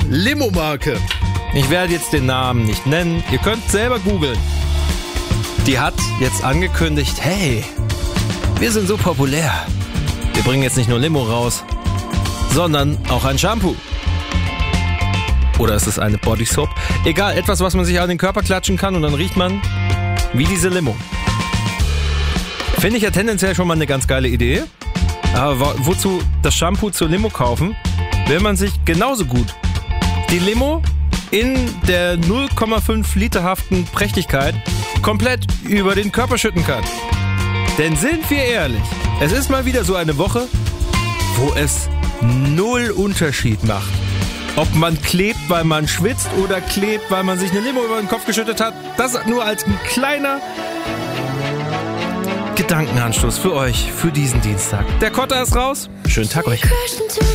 Limo-Marke. Ich werde jetzt den Namen nicht nennen. Ihr könnt selber googeln. Die hat jetzt angekündigt, hey, wir sind so populär. Wir bringen jetzt nicht nur Limo raus, sondern auch ein Shampoo. Oder ist es eine Body Soap? Egal, etwas, was man sich an den Körper klatschen kann und dann riecht man wie diese Limo. Finde ich ja tendenziell schon mal eine ganz geile Idee. Aber wozu das Shampoo zur Limo kaufen, wenn man sich genauso gut die Limo in der 0,5 literhaften Prächtigkeit komplett über den Körper schütten kann? Denn sind wir ehrlich, es ist mal wieder so eine Woche, wo es null Unterschied macht. Ob man klebt, weil man schwitzt oder klebt, weil man sich eine Limo über den Kopf geschüttet hat. Das nur als ein kleiner Gedankenanstoß für euch, für diesen Dienstag. Der Kotter ist raus. Schönen Tag euch.